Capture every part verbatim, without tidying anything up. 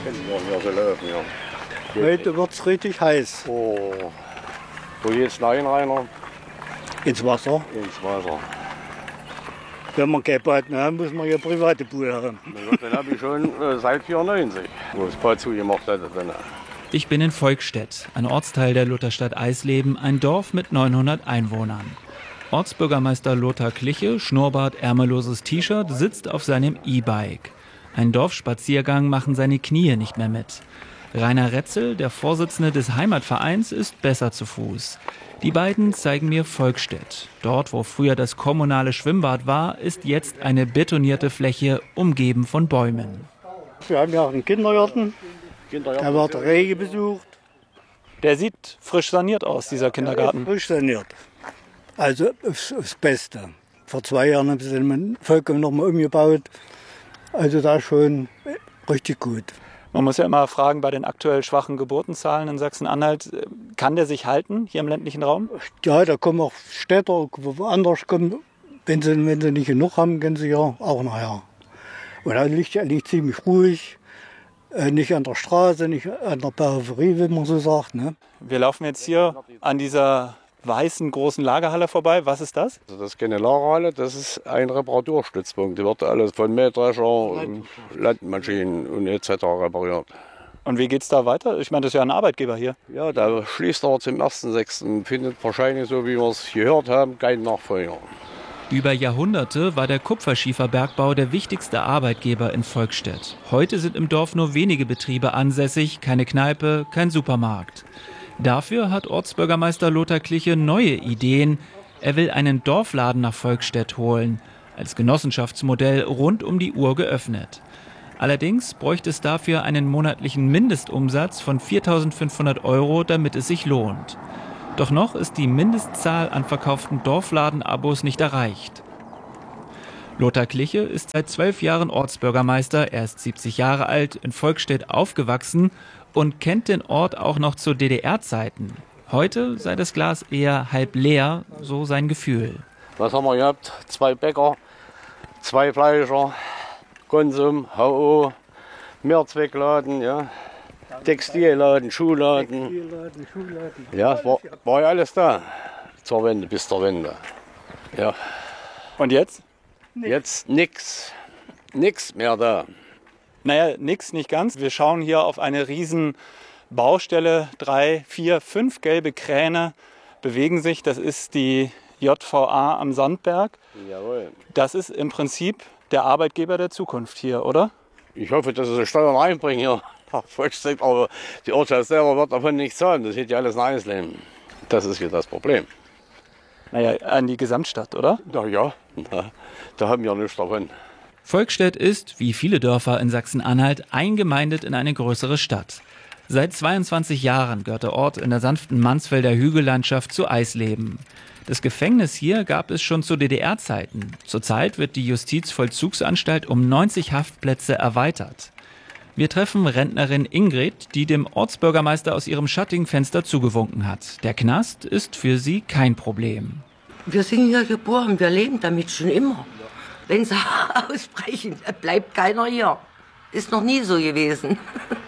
Ja, so laufen, ja. Heute wird es richtig heiß. Oh, wo geht's rein, Rainer? Ins Wasser. Ins Wasser. Wenn man kein Bad haben, muss man ja private Pool haben. Den habe ich schon äh, seit vierundneunzig, wo das Bad zugemacht hatte. Dann. Ich bin in Volkstedt, ein Ortsteil der Lutherstadt Eisleben, ein Dorf mit neunhundert Einwohnern. Ortsbürgermeister Lothar Kliche, Schnurrbart, ärmelloses T-Shirt, sitzt auf seinem E-Bike. Ein Dorfspaziergang machen seine Knie nicht mehr mit. Rainer Retzel, der Vorsitzende des Heimatvereins, ist besser zu Fuß. Die beiden zeigen mir Volkstedt. Dort, wo früher das kommunale Schwimmbad war, ist jetzt eine betonierte Fläche, umgeben von Bäumen. Wir haben ja auch einen Kindergarten. Da wird rege besucht. Der sieht frisch saniert aus, dieser Kindergarten. Frisch saniert. Also das Beste. Vor zwei Jahren haben sie den vollkommen nochmal umgebaut. Also da schon richtig gut. Man muss ja immer fragen, bei den aktuell schwachen Geburtenzahlen in Sachsen-Anhalt, kann der sich halten hier im ländlichen Raum? Ja, da kommen auch Städter, woanders kommen. Wenn sie, wenn sie nicht genug haben, gehen sie ja auch nachher. Und da liegt eigentlich ziemlich ruhig. Äh, nicht an der Straße, nicht an der Peripherie, wie man so sagt. Ne? Wir laufen jetzt hier an dieser weißen großen Lagerhalle vorbei. Was ist das? Also das ist keine Lagerhalle, das ist ein Reparaturstützpunkt. Die wird alles von Mähdrescher, Landmaschinen und et cetera repariert. Und wie geht es da weiter? Ich meine, das ist ja ein Arbeitgeber hier. Ja, da schließt er zum ersten sechsten Findet wahrscheinlich, so wie wir es gehört haben, kein Nachfolger. Über Jahrhunderte war der Kupferschieferbergbau der wichtigste Arbeitgeber in Volkstedt. Heute sind im Dorf nur wenige Betriebe ansässig, keine Kneipe, kein Supermarkt. Dafür hat Ortsbürgermeister Lothar Kliche neue Ideen. Er will einen Dorfladen nach Volkstedt holen, als Genossenschaftsmodell rund um die Uhr geöffnet. Allerdings bräuchte es dafür einen monatlichen Mindestumsatz von viertausendfünfhundert Euro, damit es sich lohnt. Doch noch ist die Mindestzahl an verkauften Dorfladen-Abos nicht erreicht. Lothar Kliche ist seit zwölf Jahren Ortsbürgermeister, er ist siebzig Jahre alt, in Volkstedt aufgewachsen und kennt den Ort auch noch zu D D R-Zeiten. Heute sei das Glas eher halb leer, so sein Gefühl. Was haben wir gehabt? Zwei Bäcker, zwei Fleischer, Konsum, H O, Mehrzweckladen, ja. Textilladen, Schuhladen. Textilladen, Schuhladen. Ja, war, war ja alles da. Zur Wende, bis zur Wende. Ja. Und jetzt? Nix. Jetzt nix. Nix mehr da. Naja, nix, nicht ganz. Wir schauen hier auf eine riesen Baustelle. Drei, vier, fünf gelbe Kräne bewegen sich. Das ist die J V A am Sandberg. Jawohl. Das ist im Prinzip der Arbeitgeber der Zukunft hier, oder? Ich hoffe, dass sie Steuern reinbringen hier. Aber die Ortschaft selber wird davon nichts zahlen. Das geht ja alles in Eisleben. Das ist hier das Problem. Naja, an die Gesamtstadt, oder? Na ja, na, da haben wir nichts davon. Volkstedt ist, wie viele Dörfer in Sachsen-Anhalt, eingemeindet in eine größere Stadt. Seit zweiundzwanzig Jahren gehört der Ort in der sanften Mansfelder Hügellandschaft zu Eisleben. Das Gefängnis hier gab es schon zu D D R-Zeiten. Zurzeit wird die Justizvollzugsanstalt um neunzig Haftplätze erweitert. Wir treffen Rentnerin Ingrid, die dem Ortsbürgermeister aus ihrem schattigen Fenster zugewunken hat. Der Knast ist für sie kein Problem. Wir sind hier geboren, wir leben damit schon immer. Wenn sie ausbrechen, bleibt keiner hier. Ist noch nie so gewesen.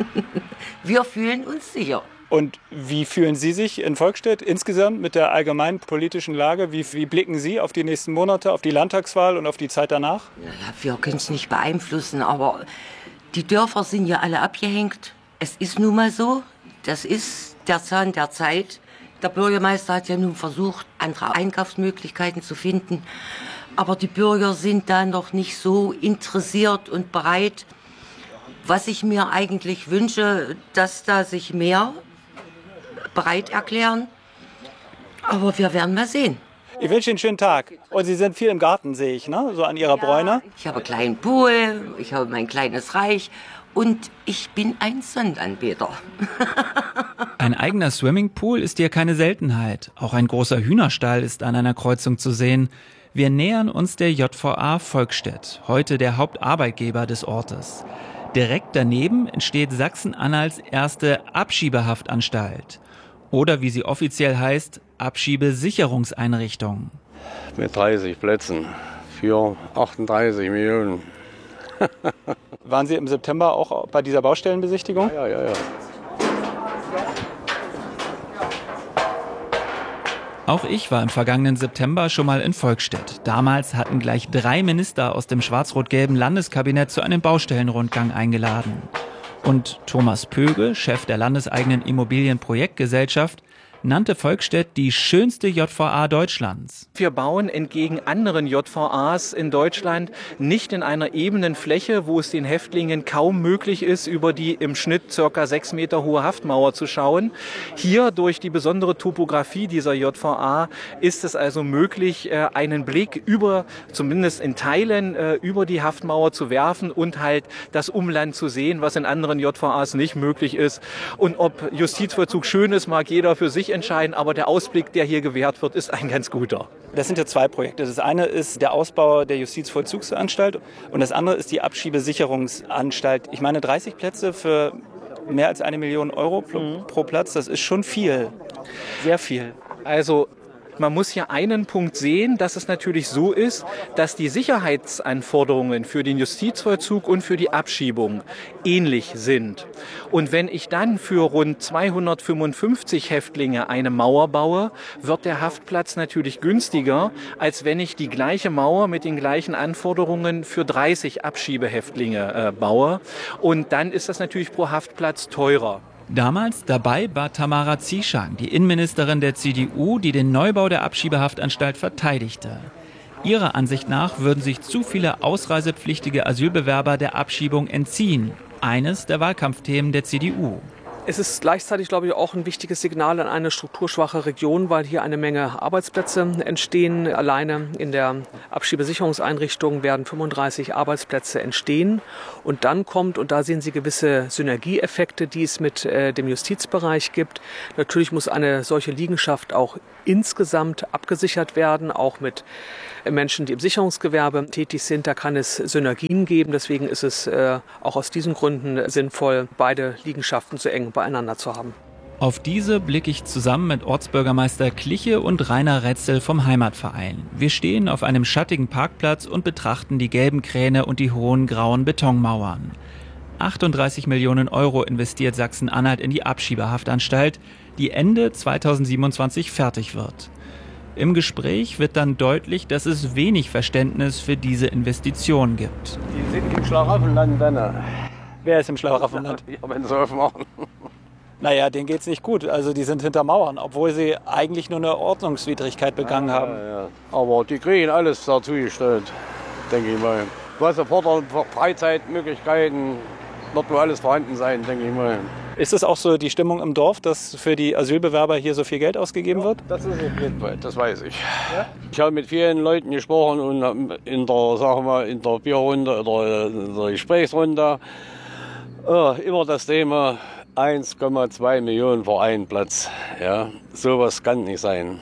Wir fühlen uns sicher. Und wie fühlen Sie sich in Volkstedt insgesamt mit der allgemeinen politischen Lage? Wie, wie blicken Sie auf die nächsten Monate, auf die Landtagswahl und auf die Zeit danach? Ja, wir können es nicht beeinflussen, aber die Dörfer sind ja alle abgehängt. Es ist nun mal so, das ist der Zahn der Zeit. Der Bürgermeister hat ja nun versucht, andere Einkaufsmöglichkeiten zu finden. Aber die Bürger sind da noch nicht so interessiert und bereit. Was ich mir eigentlich wünsche, dass da sich mehr bereit erklären. Aber wir werden mal sehen. Ich wünsche Ihnen einen schönen Tag. Und Sie sind viel im Garten, sehe ich, ne? So an Ihrer Bräune. Ich habe einen kleinen Pool, ich habe mein kleines Reich und ich bin ein Sonnenanbeter. Ein eigener Swimmingpool ist hier keine Seltenheit. Auch ein großer Hühnerstall ist an einer Kreuzung zu sehen. Wir nähern uns der J V A Volkstedt, heute der Hauptarbeitgeber des Ortes. Direkt daneben entsteht Sachsen-Anhalts erste Abschiebehaftanstalt. Oder wie sie offiziell heißt, Abschiebesicherungseinrichtung. Mit dreißig Plätzen für achtunddreißig Millionen. Waren Sie im September auch bei dieser Baustellenbesichtigung? Ja, ja, ja. Auch ich war im vergangenen September schon mal in Volkstedt. Damals hatten gleich drei Minister aus dem schwarz-rot-gelben Landeskabinett zu einem Baustellenrundgang eingeladen. Und Thomas Pöge, Chef der landeseigenen Immobilienprojektgesellschaft, nannte Volkstedt die schönste J V A Deutschlands. Wir bauen entgegen anderen J V As in Deutschland nicht in einer ebenen Fläche, wo es den Häftlingen kaum möglich ist, über die im Schnitt circa sechs Meter hohe Haftmauer zu schauen. Hier durch die besondere Topografie dieser J V A ist es also möglich, einen Blick über, zumindest in Teilen, über die Haftmauer zu werfen und halt das Umland zu sehen, was in anderen J V As nicht möglich ist. Und ob Justizvollzug schön ist, mag jeder für sich entscheiden, aber der Ausblick, der hier gewährt wird, ist ein ganz guter. Das sind ja zwei Projekte. Das eine ist der Ausbau der Justizvollzugsanstalt und das andere ist die Abschiebesicherungsanstalt. Ich meine, dreißig Plätze für mehr als eine Million Euro pro, mhm. pro Platz, das ist schon viel. Sehr viel. Also man muss hier einen Punkt sehen, dass es natürlich so ist, dass die Sicherheitsanforderungen für den Justizvollzug und für die Abschiebung ähnlich sind. Und wenn ich dann für rund zweihundertfünfundfünfzig Häftlinge eine Mauer baue, wird der Haftplatz natürlich günstiger, als wenn ich die gleiche Mauer mit den gleichen Anforderungen für dreißig Abschiebehäftlinge äh, baue. Und dann ist das natürlich pro Haftplatz teurer. Damals dabei war Tamara Zieschang, die Innenministerin der C D U, die den Neubau der Abschiebehaftanstalt verteidigte. Ihrer Ansicht nach würden sich zu viele ausreisepflichtige Asylbewerber der Abschiebung entziehen. Eines der Wahlkampfthemen der C D U. Es ist gleichzeitig, glaube ich, auch ein wichtiges Signal an eine strukturschwache Region, weil hier eine Menge Arbeitsplätze entstehen. Alleine in der Abschiebesicherungseinrichtung werden fünfunddreißig Arbeitsplätze entstehen. Und dann kommt, und da sehen Sie gewisse Synergieeffekte, die es mit äh, dem Justizbereich gibt. Natürlich muss eine solche Liegenschaft auch insgesamt abgesichert werden, auch mit Menschen, die im Sicherungsgewerbe tätig sind. Da kann es Synergien geben. Deswegen ist es äh, auch aus diesen Gründen sinnvoll, beide Liegenschaften so eng beieinander zu haben. Auf diese blicke ich zusammen mit Ortsbürgermeister Kliche und Rainer Retzel vom Heimatverein. Wir stehen auf einem schattigen Parkplatz und betrachten die gelben Kräne und die hohen grauen Betonmauern. achtunddreißig Millionen Euro investiert Sachsen-Anhalt in die Abschiebehaftanstalt, die Ende zweitausendsiebenundzwanzig fertig wird. Im Gespräch wird dann deutlich, dass es wenig Verständnis für diese Investition gibt. Die sind im Schlaraffenland, Benner. Wer ist im Schlaraffenland? Ja, wenn sie aufmachen. Naja, denen geht's nicht gut. Also die sind hinter Mauern, obwohl sie eigentlich nur eine Ordnungswidrigkeit begangen ja, haben. Ja, ja. Aber die kriegen alles dazu gestellt, denke ich mal. Was sie fordern, Freizeitmöglichkeiten, wird wohl alles vorhanden sein, denke ich mal. Ist es auch so die Stimmung im Dorf, dass für die Asylbewerber hier so viel Geld ausgegeben wird? Das ist auf jeden Fall, das weiß ich. Ja? Ich habe mit vielen Leuten gesprochen und in der, sagen wir, in der Bierrunde oder in der Gesprächsrunde oh, immer das Thema eins Komma zwei Millionen für einen Platz. Ja, sowas kann nicht sein.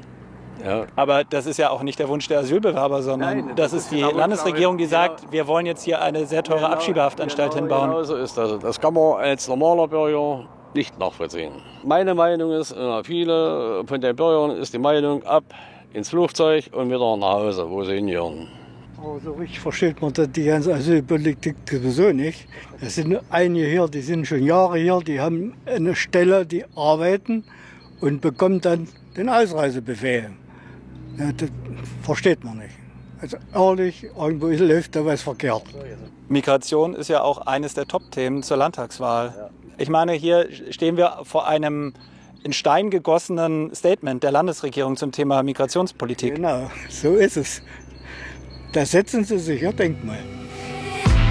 Ja. Aber das ist ja auch nicht der Wunsch der Asylbewerber, sondern Nein, das, das ist die Landesregierung, die sagt, ja, wir wollen jetzt hier eine sehr teure genau, Abschiebehaftanstalt genau, hinbauen. Genau so ist das. Das kann man als normaler Bürger nicht nachvollziehen. Meine Meinung ist, viele von den Bürgern ist die Meinung, ab ins Flugzeug und wieder nach Hause, wo sie hingehören. Aber so richtig versteht man die ganze Asylpolitik sowieso nicht. Es sind einige hier, die sind schon Jahre hier, die haben eine Stelle, die arbeiten und bekommen dann den Ausreisebefehl. Ja, das versteht man nicht. Also ehrlich, irgendwo läuft da was verkehrt. Migration ist ja auch eines der Top-Themen zur Landtagswahl. Ich meine, hier stehen wir vor einem in Stein gegossenen Statement der Landesregierung zum Thema Migrationspolitik. Genau, so ist es. Da setzen Sie sich, ja, denk mal.